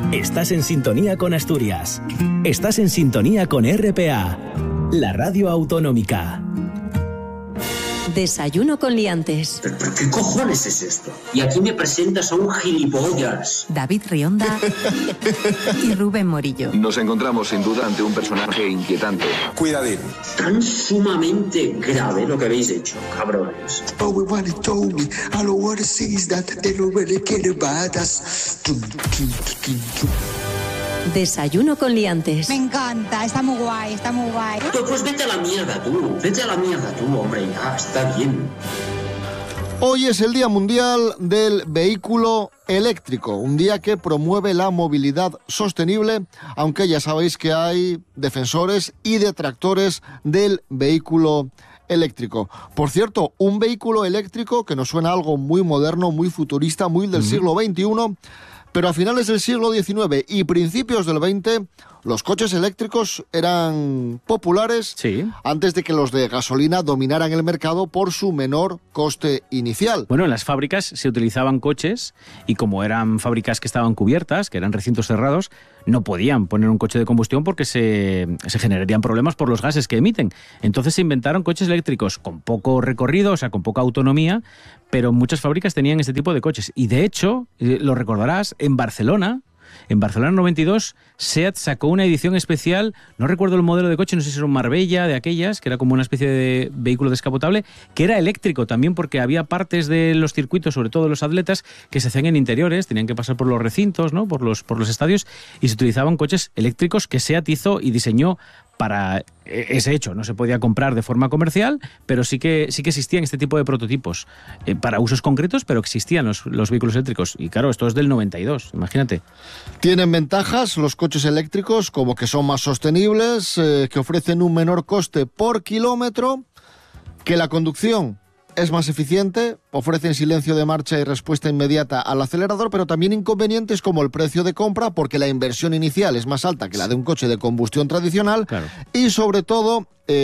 Estás en sintonía con Asturias. Estás en sintonía con RPA, la radio autonómica. Desayuno con liantes. ¿Pero qué cojones es esto? Y aquí me presentas a un gilipollas. David Rionda y Rubén Morillo. Nos encontramos sin duda ante un personaje inquietante. Cuidadín. Tan sumamente grave lo que habéis hecho, cabrones. Desayuno con liantes. Me encanta, está muy guay, está muy guay. Pues vete a la mierda tú, hombre, ya, está bien. Hoy es el Día Mundial del Vehículo Eléctrico, un día que promueve la movilidad sostenible, aunque ya sabéis que hay defensores y detractores del vehículo eléctrico. Por cierto, un vehículo eléctrico que nos suena algo muy moderno, muy futurista, muy del siglo XXI, pero a finales del siglo XIX y principios del XX, los coches eléctricos eran populares antes de que los de gasolina dominaran el mercado por su menor coste inicial. Bueno, en las fábricas se utilizaban coches y como eran fábricas que estaban cubiertas, que eran recintos cerrados, no podían poner un coche de combustión porque se generarían problemas por los gases que emiten. Entonces se inventaron coches eléctricos con poco recorrido, o sea, con poca autonomía, pero muchas fábricas tenían este tipo de coches. Y de hecho, lo recordarás, en Barcelona 92, SEAT sacó una edición especial, no recuerdo el modelo de coche, no sé si era un Marbella de aquellas, que era como una especie de vehículo descapotable, que era eléctrico también porque había partes de los circuitos, sobre todo los atletas, que se hacían en interiores, tenían que pasar por los recintos, ¿no? por los estadios, y se utilizaban coches eléctricos que SEAT hizo y diseñó para ese hecho. No se podía comprar de forma comercial, pero sí que existían este tipo de prototipos para usos concretos, pero existían los vehículos eléctricos. Y claro, esto es del 92, imagínate. Tienen ventajas los coches eléctricos, como que son más sostenibles, que ofrecen un menor coste por kilómetro, que la conducción es más eficiente, ofrecen silencio de marcha y respuesta inmediata al acelerador, pero también inconvenientes como el precio de compra, porque la inversión inicial es más alta que la de un coche de combustión tradicional, claro. Y sobre todo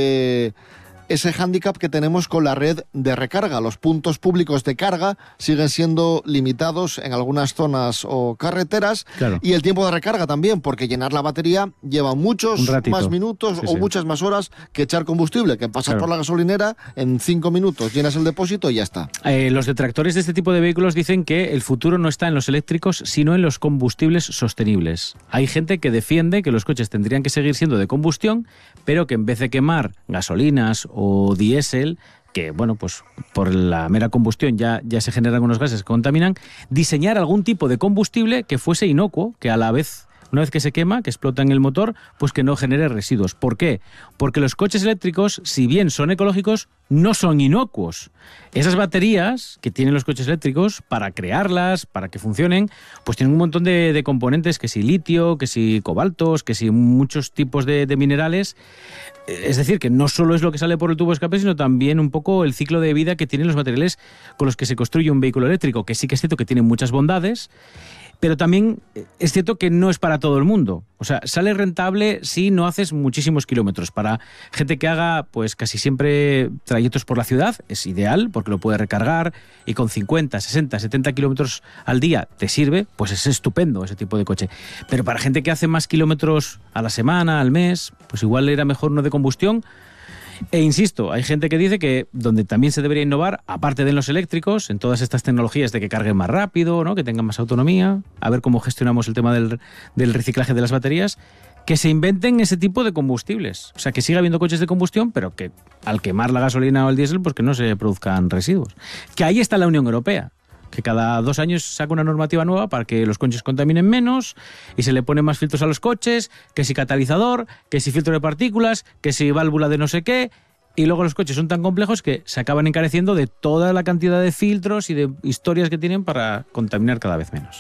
ese hándicap que tenemos con la red de recarga. Los puntos públicos de carga siguen siendo limitados en algunas zonas o carreteras, claro. Y el tiempo de recarga también, porque llenar la batería lleva muchos más minutos o muchas más horas que echar combustible, que pasas por la gasolinera, en 5 minutos llenas el depósito y ya está. Los detractores de este tipo de vehículos dicen que el futuro no está en los eléctricos, sino en los combustibles sostenibles. Hay gente que defiende que los coches tendrían que seguir siendo de combustión, pero que en vez de quemar gasolinas o diésel, que bueno, pues por la mera combustión ya se generan unos gases que contaminan, diseñar algún tipo de combustible que fuese inocuo, que a la vez, una vez que se quema, que explota en el motor, pues que no genere residuos. ¿Por qué? Porque los coches eléctricos, si bien son ecológicos, no son inocuos. Esas baterías que tienen los coches eléctricos, para crearlas, para que funcionen, pues tienen un montón de componentes, que si litio, que si cobaltos, que si muchos tipos de minerales. Es decir, que no solo es lo que sale por el tubo de escape, sino también un poco el ciclo de vida que tienen los materiales con los que se construye un vehículo eléctrico, que sí que es cierto que tienen muchas bondades, pero también es cierto que no es para todo el mundo. O sea, sale rentable si no haces muchísimos kilómetros. Para gente que haga pues casi siempre trayectos por la ciudad, es ideal porque lo puede recargar y con 50, 60, 70 kilómetros al día te sirve, pues es estupendo ese tipo de coche. Pero para gente que hace más kilómetros a la semana, al mes, pues igual era mejor uno de combustión. E insisto, hay gente que dice que donde también se debería innovar, aparte de en los eléctricos, en todas estas tecnologías de que carguen más rápido, ¿no? Que tengan más autonomía, a ver cómo gestionamos el tema del reciclaje de las baterías, que se inventen ese tipo de combustibles. O sea, que siga habiendo coches de combustión, pero que al quemar la gasolina o el diésel, pues que no se produzcan residuos. Que ahí está la Unión Europea, que cada 2 años saca una normativa nueva para que los coches contaminen menos y se le ponen más filtros a los coches, que si catalizador, que si filtro de partículas, que si válvula de no sé qué, y luego los coches son tan complejos que se acaban encareciendo de toda la cantidad de filtros y de historias que tienen para contaminar cada vez menos.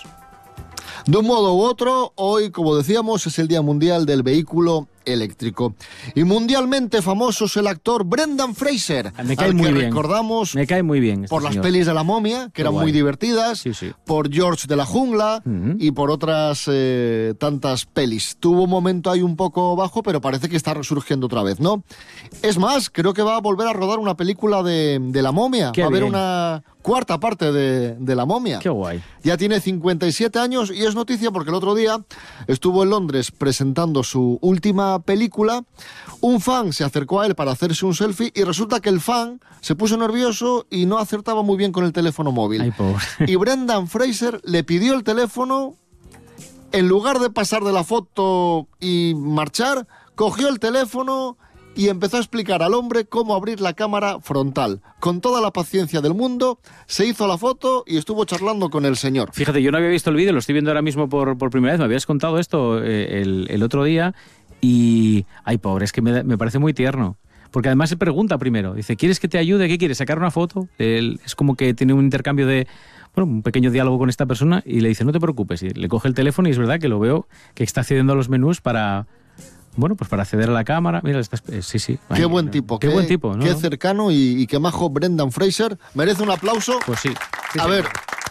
De un modo u otro, hoy, como decíamos, es el Día Mundial del Vehículo Eléctrico. Y mundialmente famoso es el actor Brendan Fraser, me cae muy bien. Recordamos me cae muy bien por las pelis de La Momia, que eran muy divertidas, por George de la Jungla y por otras tantas pelis. Tuvo un momento ahí un poco bajo, pero parece que está resurgiendo otra vez, ¿no? Es más, creo que va a volver a rodar una película de La Momia. Va a haber una cuarta parte de La momia. Qué guay. Ya tiene 57 años y es noticia porque el otro día estuvo en Londres presentando su última película. Un fan se acercó a él para hacerse un selfie y resulta que el fan se puso nervioso y no acertaba muy bien con el teléfono móvil. Ay, pobre. Y Brendan Fraser le pidió el teléfono, en lugar de pasar de la foto y marchar, cogió el teléfono y empezó a explicar al hombre cómo abrir la cámara frontal. Con toda la paciencia del mundo, se hizo la foto y estuvo charlando con el señor. Fíjate, yo no había visto el vídeo, lo estoy viendo ahora mismo por primera vez. Me habías contado esto el otro día y... Ay, pobre, es que me parece muy tierno. Porque además se pregunta primero, dice, ¿quieres que te ayude? ¿Qué quieres? ¿Sacar una foto? Es como que tiene un intercambio de... Bueno, un pequeño diálogo con esta persona y le dice, no te preocupes. Y le coge el teléfono y es verdad que lo veo que está accediendo a los menús para... Bueno, pues para acceder a la cámara. Mira, sí. Qué buen tipo. Qué buen tipo, ¿no? Qué cercano y qué majo Brendan Fraser. Merece un aplauso. Pues sí. A ver,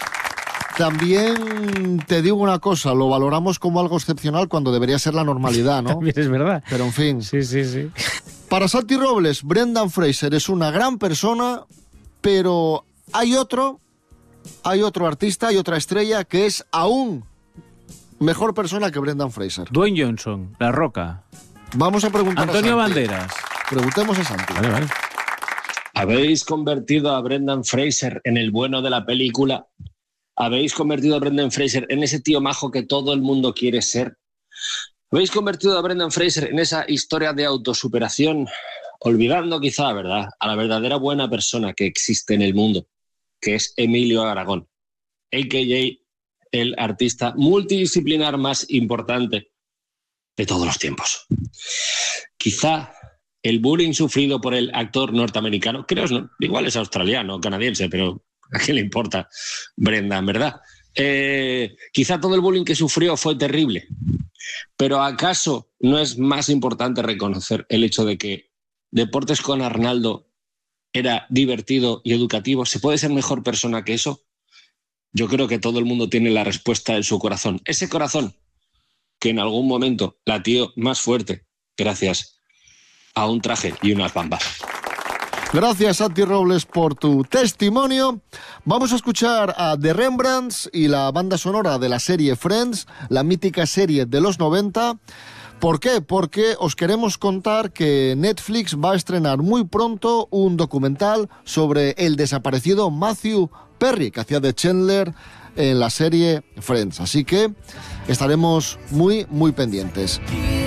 también te digo una cosa, lo valoramos como algo excepcional cuando debería ser la normalidad, ¿no? También es verdad. Pero en fin. Sí. Para Santi Robles, Brendan Fraser es una gran persona, pero hay otro artista, hay otra estrella que es aún mejor persona que Brendan Fraser. Dwayne Johnson, La Roca. Vamos a preguntar Antonio a Santi. Banderas. Preguntemos a Santi. Vale. ¿Habéis convertido a Brendan Fraser en el bueno de la película? ¿Habéis convertido a Brendan Fraser en ese tío majo que todo el mundo quiere ser? ¿Habéis convertido a Brendan Fraser en esa historia de autosuperación, olvidando quizá, ¿verdad?, a la verdadera buena persona que existe en el mundo, que es Emilio Aragón, a.k.a. el artista multidisciplinar más importante de todos los tiempos? Quizá el bullying sufrido por el actor norteamericano, creo, ¿no? Igual es australiano, canadiense, pero ¿a qué le importa Brendan, verdad? Quizá todo el bullying que sufrió fue terrible, pero ¿acaso no es más importante reconocer el hecho de que Deportes con Arnaldo era divertido y educativo? ¿Se puede ser mejor persona que eso? Yo creo que todo el mundo tiene la respuesta en su corazón. Ese corazón que en algún momento latió más fuerte gracias a un traje y unas bambas. Gracias, Santi Robles, por tu testimonio. Vamos a escuchar a The Rembrandts y la banda sonora de la serie Friends, la mítica serie de los 90. ¿Por qué? Porque os queremos contar que Netflix va a estrenar muy pronto un documental sobre el desaparecido Matthew Perry, que hacía de Chandler en la serie Friends. Así que estaremos muy, muy pendientes.